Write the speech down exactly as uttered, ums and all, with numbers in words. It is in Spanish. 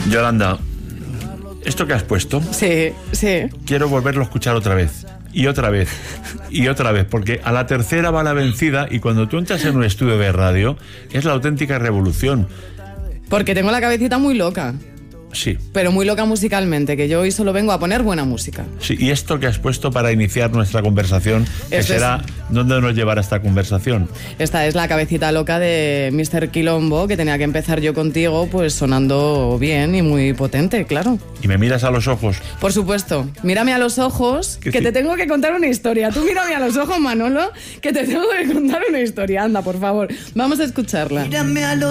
Yolanda, ¿esto que has puesto? Sí, sí. Quiero volverlo a escuchar otra vez. Y otra vez. Y otra vez. Porque a la tercera va la vencida y cuando tú entras en un estudio de radio es la auténtica revolución. Porque tengo la cabecita muy loca. Sí. Pero muy loca musicalmente, que yo hoy solo vengo a poner buena música. Sí, y esto que has puesto para iniciar nuestra conversación, que Esto será es... ¿dónde nos llevará esta conversación? Esta es la cabecita loca de mister Quilombo, que tenía que empezar yo contigo, pues sonando bien y muy potente, claro. ¿Y me miras a los ojos? Por supuesto. Mírame a los ojos, que sí? te tengo que contar una historia. Tú mírame a los ojos, Manolo, que te tengo que contar una historia. Anda, por favor, vamos a escucharla. Mírame a los